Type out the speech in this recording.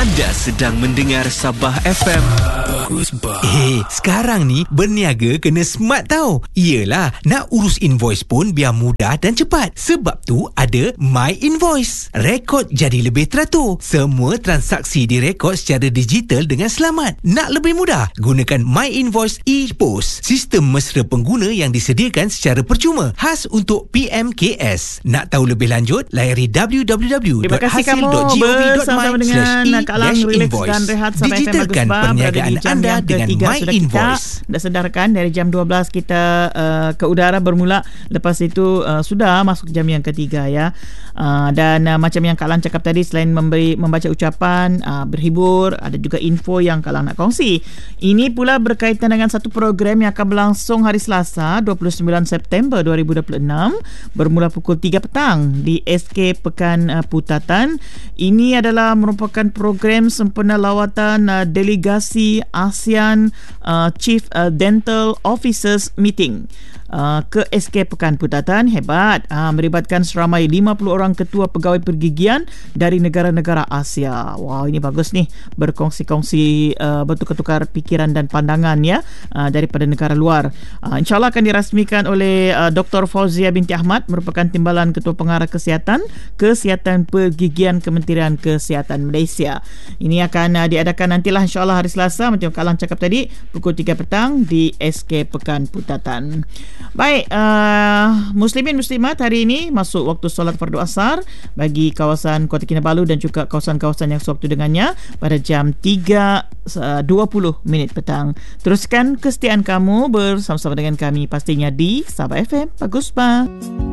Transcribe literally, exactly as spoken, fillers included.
Anda sedang mendengar Sabah F M. Bagus bah. Eh, sekarang ni berniaga kena smart tau. Yelah, nak urus invoice pun biar mudah dan cepat. Sebab tu ada My Invoice. Rekod jadi lebih teratur. Semua transaksi direkod secara digital dengan selamat. Nak lebih mudah? Gunakan My Invoice e-Post. Sistem mesra pengguna yang disediakan secara percuma. Khas untuk P M K S. Nak tahu lebih lanjut? Layari w w w dot hasil dot gov dot my slash e dash invoice. Digitalkan perniagaan anda dengan My Invoice. Dah sedarkan dari jam dua belas kita uh, ke udara bermula. Lepas itu uh, sudah masuk jam yang ketiga ya. Uh, dan uh, macam yang Kak Lan cakap tadi, selain memberi membaca ucapan, uh, berhibur, ada juga info yang Kak Lan nak kongsi. Ini pula berkaitan dengan satu program yang akan berlangsung hari Selasa dua puluh sembilan September dua ribu dua puluh enam bermula pukul tiga petang di S K Pekan uh, Putatan. Ini adalah merupakan program sempena lawatan uh, delegasi ASEAN uh, Chief uh, Dental Officers Meeting uh, ke S K Pekan Putatan. Hebat, uh, melibatkan seramai lima puluh orang ketua pegawai pergigian dari negara-negara Asia. Wow, ini bagus nih, berkongsi-kongsi uh, bertukar-tukar pikiran dan pandangan ya uh, daripada negara luar. Uh, InsyaAllah akan dirasmikan oleh uh, Doktor Fauzia binti Ahmad, merupakan Timbalan Ketua Pengarah Kesihatan Kesihatan Pergigian Kementerian Kesihatan Malaysia. Ini akan uh, diadakan nantilah insyaAllah hari Selasa, macam Kak Lang cakap tadi, pukul tiga petang di S K Pekan Putatan. Baik, uh, Muslimin Muslimat, hari ini masuk waktu solat fardu asar bagi kawasan Kota Kinabalu dan juga kawasan-kawasan yang sewaktu dengannya pada jam tiga dua puluh minit petang. Teruskan kesetiaan kamu bersama-sama dengan kami pastinya di Sabah F M. Bagus bah.